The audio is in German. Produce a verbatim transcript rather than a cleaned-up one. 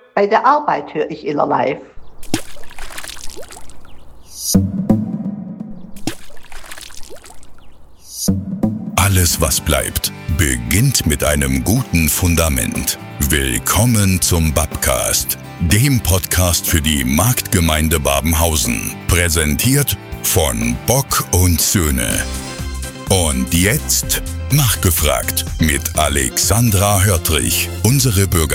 Bei der Arbeit höre ich immer live. Alles, was bleibt, beginnt mit einem guten Fundament. Willkommen zum Babcast, dem Podcast für die Marktgemeinde Babenhausen. Präsentiert von Bock und Söhne. Und jetzt nachgefragt mit Alexandra Hörtrich, unsere Bürger.